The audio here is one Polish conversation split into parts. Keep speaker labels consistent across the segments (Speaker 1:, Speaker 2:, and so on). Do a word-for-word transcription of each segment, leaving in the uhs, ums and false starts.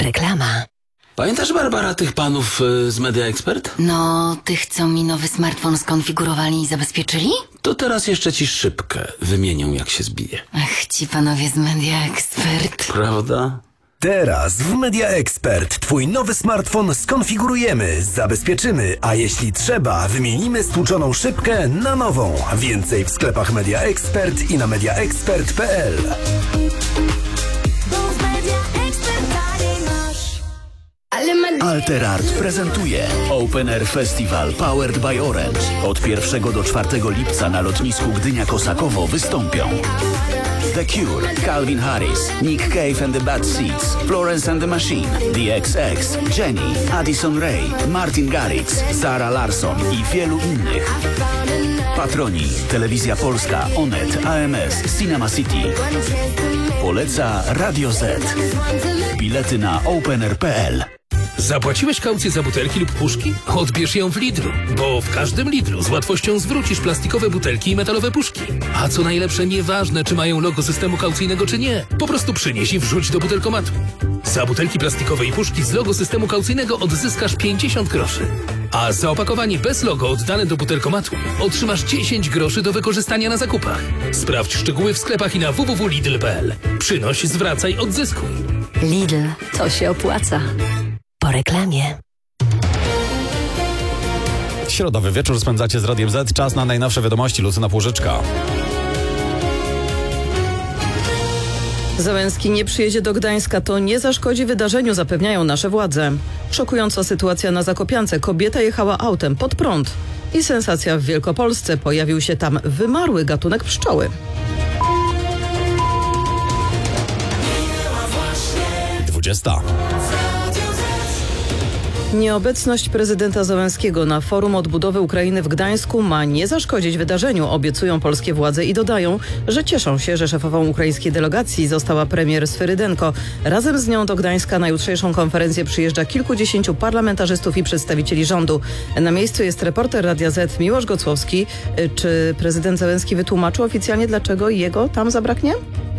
Speaker 1: Reklama.
Speaker 2: Pamiętasz, Barbara, tych panów y, z Media Expert?
Speaker 1: No, tych, co mi nowy smartfon skonfigurowali i zabezpieczyli?
Speaker 2: To teraz jeszcze ci szybkę wymienią, jak się zbije.
Speaker 1: Ach, ci panowie z Media Expert.
Speaker 2: Prawda?
Speaker 3: Teraz w Media Expert Twój nowy smartfon skonfigurujemy, zabezpieczymy, a jeśli trzeba, wymienimy stłuczoną szybkę na nową. Więcej w sklepach Media Expert i na media expert kropka p l.
Speaker 4: Alterart prezentuje Open Air Festival Powered by Orange. Od pierwszego do czwartego lipca na lotnisku Gdynia-Kosakowo wystąpią The Cure, Calvin Harris, Nick Cave and the Bad Seeds, Florence and the Machine, The X X, Jenny, Addison Rae, Martin Garrix, Zara Larsson i wielu innych. Patroni: Telewizja Polska, Onet, A M S, Cinema City. Poleca Radio Z. Bilety na opener kropka p l.
Speaker 5: Zapłaciłeś kaucję za butelki lub puszki? Odbierz ją w Lidlu, bo w każdym Lidlu z łatwością zwrócisz plastikowe butelki i metalowe puszki. A co najlepsze, nieważne, czy mają logo systemu kaucyjnego, czy nie. Po prostu przynieś i wrzuć do butelkomatu. Za butelki plastikowe i puszki z logo systemu kaucyjnego odzyskasz pięćdziesiąt groszy. A za opakowanie bez logo oddane do butelkomatu otrzymasz dziesięć groszy do wykorzystania na zakupach. Sprawdź szczegóły w sklepach i na w w w kropka lidl kropka p l. Przynoś, zwracaj, odzyskuj.
Speaker 1: Lidl, to się opłaca. Po reklamie.
Speaker 6: Środowy wieczór spędzacie z Radiem Z. Czas na najnowsze wiadomości. Lucyna Płużyczka.
Speaker 7: Zełenski nie przyjedzie do Gdańska, to nie zaszkodzi wydarzeniu, zapewniają nasze władze. Szokująca sytuacja na Zakopiance. Kobieta jechała autem pod prąd. I sensacja w Wielkopolsce. Pojawił się tam wymarły gatunek pszczoły.
Speaker 6: dwudziesta.
Speaker 7: Nieobecność prezydenta Zełenskiego na forum odbudowy Ukrainy w Gdańsku ma nie zaszkodzić wydarzeniu, obiecują polskie władze i dodają, że cieszą się, że szefową ukraińskiej delegacji została premier Swyrydenko. Razem z nią do Gdańska na jutrzejszą konferencję przyjeżdża kilkudziesięciu parlamentarzystów i przedstawicieli rządu. Na miejscu jest reporter Radia Z Miłosz Gocłowski. Czy prezydent Zełenski wytłumaczył oficjalnie, dlaczego jego tam zabraknie?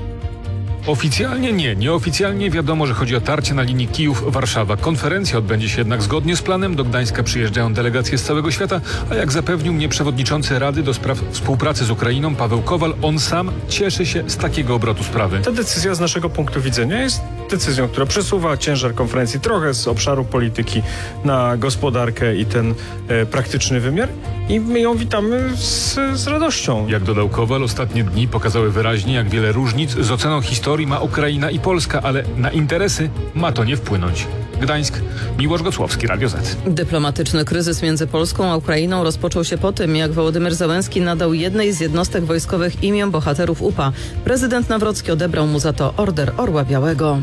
Speaker 8: Oficjalnie nie. Nieoficjalnie wiadomo, że chodzi o tarcie na linii Kijów-Warszawa. Konferencja odbędzie się jednak zgodnie z planem. Do Gdańska przyjeżdżają delegacje z całego świata, a jak zapewnił mnie przewodniczący Rady do Spraw Współpracy z Ukrainą Paweł Kowal, on sam cieszy się z takiego obrotu sprawy.
Speaker 9: Ta decyzja z naszego punktu widzenia jest decyzją, która przesuwa ciężar konferencji trochę z obszaru polityki na gospodarkę i ten e, praktyczny wymiar i my ją witamy z, z radością.
Speaker 8: Jak dodał Kowal, ostatnie dni pokazały wyraźnie, jak wiele różnic z oceną historii ma Ukraina i Polska, ale na interesy ma to nie wpłynąć. Gdańsk, Miłosz Gocłowski, Radio Z.
Speaker 7: Dyplomatyczny kryzys między Polską a Ukrainą rozpoczął się po tym, jak Wołodymyr Zełenski nadał jednej z jednostek wojskowych imię bohaterów U P A. Prezydent Nawrocki odebrał mu za to Order Orła Białego.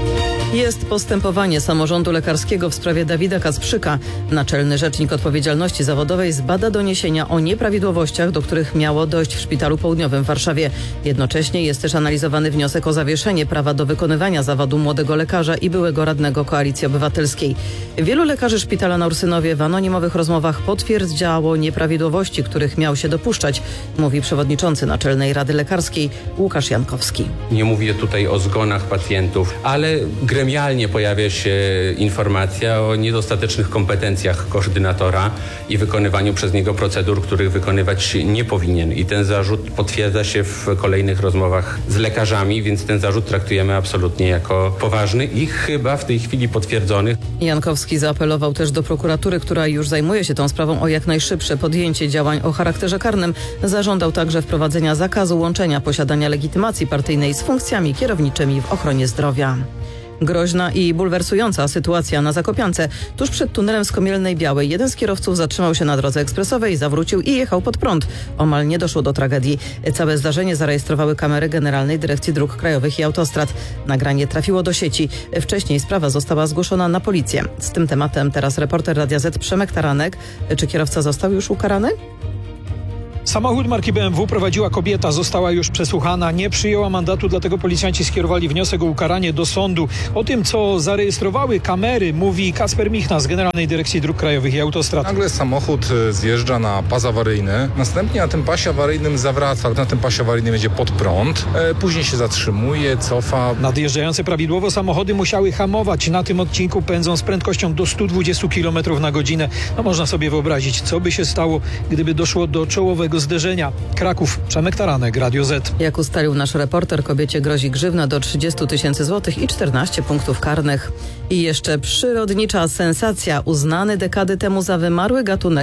Speaker 7: Jest postępowanie samorządu lekarskiego w sprawie Dawida Kacprzyka. Naczelny Rzecznik Odpowiedzialności Zawodowej zbada doniesienia o nieprawidłowościach, do których miało dojść w Szpitalu Południowym w Warszawie. Jednocześnie jest też analizowany wniosek o zawieszenie prawa do wykonywania zawodu młodego lekarza i byłego radnego Koalicji Obywatelskiej. Wielu lekarzy szpitala na Ursynowie w anonimowych rozmowach potwierdzało nieprawidłowości, których miał się dopuszczać, mówi przewodniczący Naczelnej Rady Lekarskiej Łukasz Jankowski.
Speaker 10: Nie mówię tutaj o zgonach pacjentów, ale gremialnie pojawia się informacja o niedostatecznych kompetencjach koordynatora i wykonywaniu przez niego procedur, których wykonywać nie powinien. I ten zarzut potwierdza się w kolejnych rozmowach z lekarzami, więc ten zarzut traktujemy absolutnie jako poważny i chyba w tej chwili potwierdzony.
Speaker 7: Jankowski zaapelował też do prokuratury, która już zajmuje się tą sprawą, o jak najszybsze podjęcie działań o charakterze karnym. Zażądał także wprowadzenia zakazu łączenia posiadania legitymacji partyjnej z funkcjami kierowniczymi w ochronie zdrowia. Groźna i bulwersująca sytuacja na Zakopiance. Tuż przed tunelem Skomielnej Białej jeden z kierowców zatrzymał się na drodze ekspresowej, zawrócił i jechał pod prąd. Omal nie doszło do tragedii. Całe zdarzenie zarejestrowały kamery Generalnej Dyrekcji Dróg Krajowych i Autostrad. Nagranie trafiło do sieci. Wcześniej sprawa została zgłoszona na policję. Z tym tematem teraz reporter Radia Z Przemek Taranek. Czy kierowca został już ukarany?
Speaker 11: Samochód marki B M W prowadziła kobieta, została już przesłuchana, nie przyjęła mandatu, dlatego policjanci skierowali wniosek o ukaranie do sądu. O tym, co zarejestrowały kamery, mówi Kasper Michna z Generalnej Dyrekcji Dróg Krajowych i Autostrad.
Speaker 12: Nagle samochód zjeżdża na pas awaryjny, następnie na tym pasie awaryjnym zawraca, na tym pasie awaryjnym jedzie pod prąd, później się zatrzymuje, cofa.
Speaker 11: Nadjeżdżające prawidłowo samochody musiały hamować. Na tym odcinku pędzą z prędkością do stu dwudziestu kilometrów na godzinę. No można sobie wyobrazić, co by się stało, gdyby doszło do czołowego zderzenia. Kraków, Przemek Taranek, Radio Z.
Speaker 7: Jak ustalił nasz reporter, kobiecie grozi grzywna do trzydziestu tysięcy złotych i czternaście punktów karnych. I jeszcze przyrodnicza sensacja. Uznany dekady temu za wymarły gatunek